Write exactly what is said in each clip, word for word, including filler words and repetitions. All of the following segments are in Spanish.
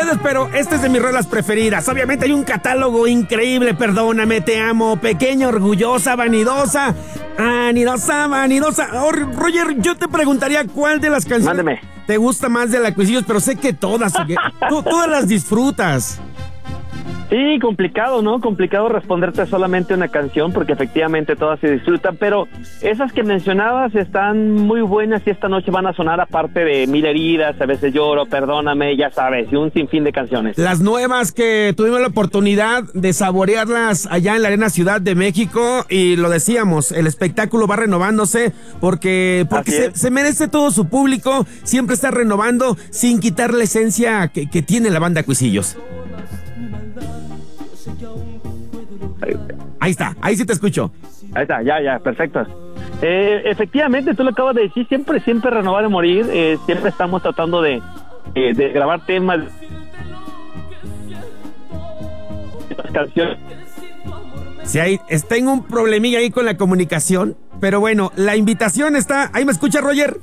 ustedes, pero esta es de mis rolas preferidas. Obviamente hay un catálogo increíble. Perdóname, te amo, pequeña, orgullosa, vanidosa, anidosa, vanidosa. Oh, Roger, yo te preguntaría cuál de las canciones Mándeme. te gusta más de la Cuisillos, pero sé que todas, que tú, todas las disfrutas. Sí, complicado, ¿no? Complicado responderte solamente una canción porque efectivamente todas se disfrutan, pero esas que mencionabas están muy buenas y esta noche van a sonar aparte de Mil Heridas, A Veces Lloro, Perdóname, ya sabes, y un sinfín de canciones. Las nuevas que tuvimos la oportunidad de saborearlas allá en la Arena Ciudad de México y lo decíamos, el espectáculo va renovándose porque, porque se, se merece todo su público, siempre está renovando sin quitar la esencia que, que tiene la banda Cuisillos. Ahí está, ahí sí te escucho. Ahí está, ya, ya, perfecto. Eh, efectivamente, tú lo acabas de decir, siempre, siempre renovar y morir, eh, siempre estamos tratando de, eh, de grabar temas, canciones. Sí, ahí, tengo un problemilla ahí con la comunicación, pero bueno, la invitación está, ahí me escucha Roger.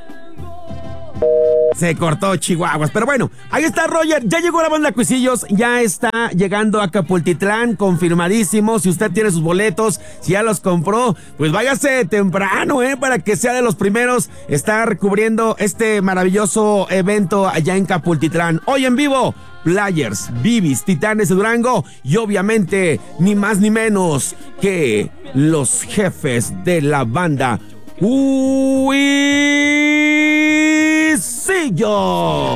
Se cortó Chihuahuas, pero bueno, ahí está Roger, ya llegó la banda Cuisillos, ya está llegando a Capultitlán, confirmadísimo. Si usted tiene sus boletos, si ya los compró, pues váyase temprano, eh, para que sea de los primeros estar cubriendo este maravilloso evento allá en Capultitlán. Hoy en vivo, Players, Bibis, Titanes de Durango y obviamente ni más ni menos que los jefes de la banda Cuisillos.